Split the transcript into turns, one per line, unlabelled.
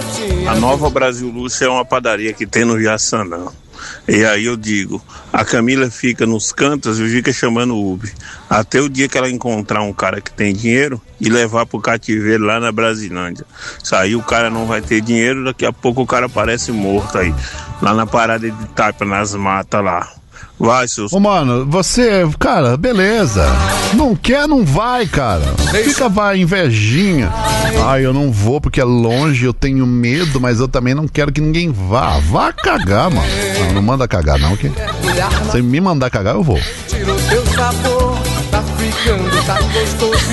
A Nova Brasil Lúcia é uma padaria que tem no Jaçanã. E aí eu digo, a Camila fica nos cantos e fica chamando o Uber. Até o dia que ela encontrar um cara que tem dinheiro e levar pro cativeiro lá na Brasilândia. Isso aí o cara não vai ter dinheiro, daqui a pouco o cara aparece morto aí. Lá na parada de taipa, nas matas lá. Vai, seus...
Ô, mano, você, cara, beleza. Não quer, não vai, cara. Fica, vai, invejinha. Ai, eu não vou porque é longe, eu tenho medo, mas eu também não quero que ninguém vá. Vá cagar, mano. Não manda cagar, não, que se me mandar cagar, eu vou.
Tira o teu sabor, tá ficando, tá gostoso